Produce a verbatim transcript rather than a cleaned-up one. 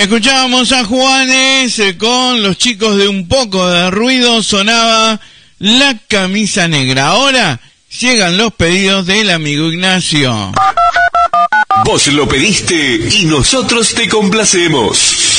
Escuchábamos a Juanes eh, con los chicos de Un Poco de Ruido, sonaba La Camisa Negra. Ahora llegan los pedidos del amigo Ignacio. Vos lo pediste y nosotros te complacemos.